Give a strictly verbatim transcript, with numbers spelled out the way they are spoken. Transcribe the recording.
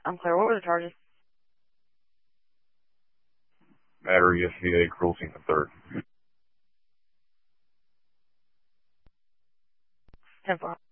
I'm clear. What were the charges? Battery, S V A, cruelty, and the third. ten four.